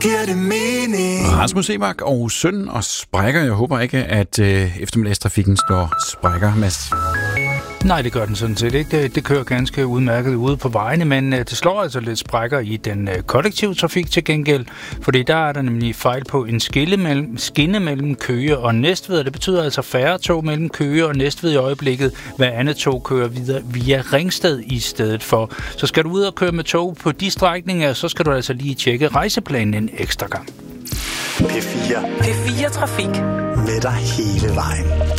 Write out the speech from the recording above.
giver det mening. Rasmus Sebak og Søn og sprækker. Jeg håber ikke, at eftermiddagstrafikken står sprækker, Mads. Nej, det gør den sådan set ikke. Det kører ganske udmærket ude på vejene, men det slår altså lidt sprækker i den kollektive trafik til gengæld, fordi der er der nemlig fejl på en skinne mellem Køge og Næstved, og det betyder altså færre tog mellem Køge og Næstved i øjeblikket. Hver andet tog kører videre via Ringsted i stedet for. Så skal du ud og køre med tog på de strækninger, så skal du altså lige tjekke rejseplanen en ekstra gang. P4 Trafik. Med dig hele vejen.